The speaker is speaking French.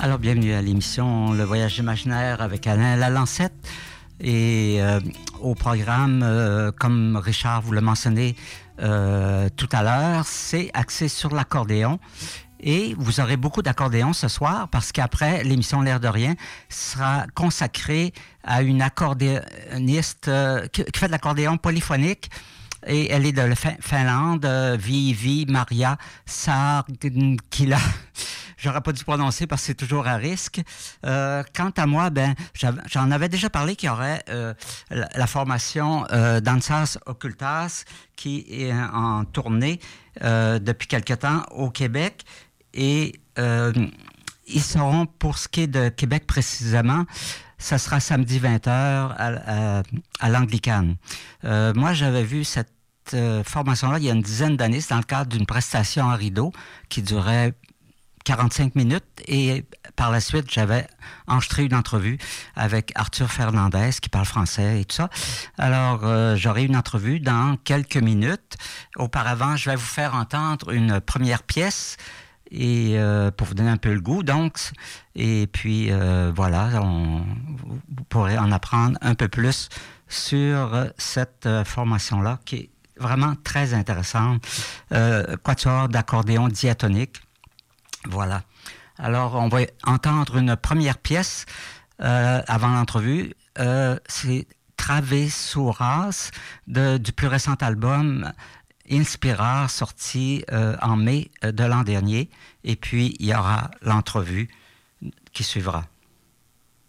Alors, bienvenue à l'émission Le Voyage imaginaire avec Alain Lalancette. Et au programme, comme Richard vous l'a mentionné tout à l'heure, c'est axé sur l'accordéon. Et vous aurez beaucoup d'accordéon ce soir parce qu'après, l'émission L'air de rien sera consacrée à une accordéoniste qui fait de l'accordéon polyphonique. Et elle est de Finlande, Vivi Maria Sarnkila. J'aurais pas dû prononcer parce que c'est toujours à risque. Quant à moi, j'en avais déjà parlé qu'il y aurait la formation Dansas Occultas qui est en tournée depuis quelque temps au Québec. Et ils seront, pour ce qui est de Québec précisément, ça sera samedi 20h à l'Anglicane. Moi, j'avais vu cette formation-là il y a une dizaine d'années. C'est dans le cadre d'une prestation en rideau qui durait 45 minutes. Et par la suite, j'avais enregistré une entrevue avec Arthur Fernandez qui parle français et tout ça. Alors, j'aurai une entrevue dans quelques minutes. Auparavant, je vais vous faire entendre une première pièce et pour vous donner un peu le goût, donc. Et puis, voilà, vous pourrez en apprendre un peu plus sur cette formation-là qui est vraiment très intéressante. Quatuor d'accordéon diatonique. Voilà. Alors, on va entendre une première pièce avant l'entrevue. C'est Travessuras du plus récent album Inspirar, sorti en mai de l'an dernier. Et puis, il y aura l'entrevue qui suivra.